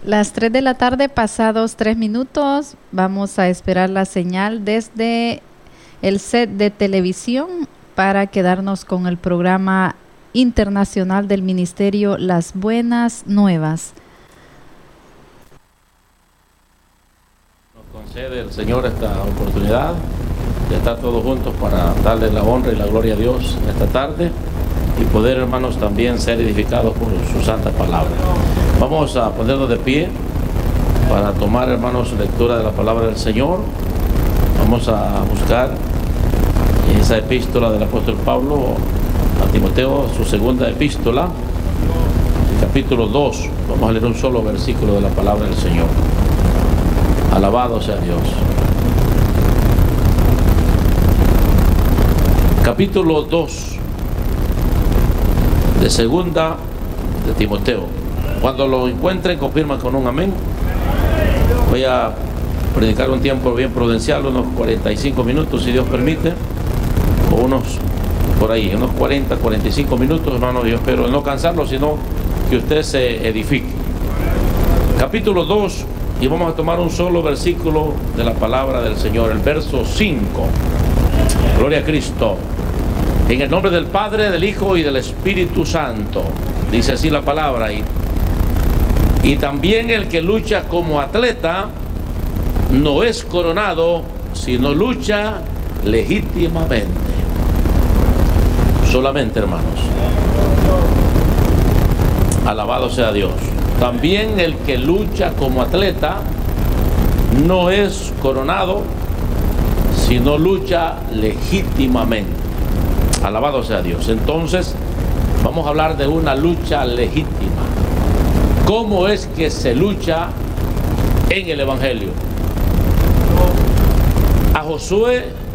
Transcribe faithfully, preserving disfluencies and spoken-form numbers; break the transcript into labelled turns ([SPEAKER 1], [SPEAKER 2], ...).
[SPEAKER 1] Las tres de la tarde, pasados tres minutos, vamos a esperar la señal desde el set de televisión para quedarnos con el programa internacional del Ministerio Las Buenas Nuevas.
[SPEAKER 2] Nos concede el Señor esta oportunidad de estar todos juntos para darle la honra y la gloria a Dios esta tarde y poder, hermanos, también ser edificados por su santa palabra. Vamos a ponernos de pie para tomar, hermanos, lectura de la palabra del Señor. Vamos a buscar esa epístola del apóstol Pablo a Timoteo, su segunda epístola, el capítulo dos. Vamos a leer un solo versículo de la palabra del Señor. Alabado sea Dios. Capítulo dos de segunda de Timoteo. Cuando lo encuentren, confirman con un amén. Voy a predicar un tiempo bien prudencial, unos cuarenta y cinco minutos, si Dios permite, o unos, por ahí, unos cuarenta, cuarenta y cinco minutos, hermano. Yo espero no cansarlo, sino que usted se edifique. Capítulo dos, y vamos a tomar un solo versículo de la palabra del Señor, el verso cinco. Gloria a Cristo. En el nombre del Padre, del Hijo y del Espíritu Santo. Dice así la palabra. Y, y también el que lucha como atleta no es coronado, sino lucha legítimamente. Solamente, hermanos. Alabado sea Dios. También el que lucha como atleta no es coronado, sino lucha legítimamente. Alabado sea Dios. Entonces, vamos a hablar de una lucha legítima. ¿Cómo es que se lucha en el Evangelio? A Josué